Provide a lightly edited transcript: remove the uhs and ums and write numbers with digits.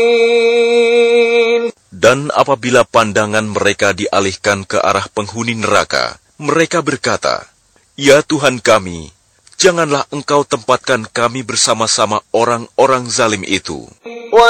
Dan apabila pandangan mereka dialihkan ke arah penghuni neraka, mereka berkata, "Ya Tuhan kami, janganlah Engkau tempatkan kami bersama-sama orang-orang zalim itu."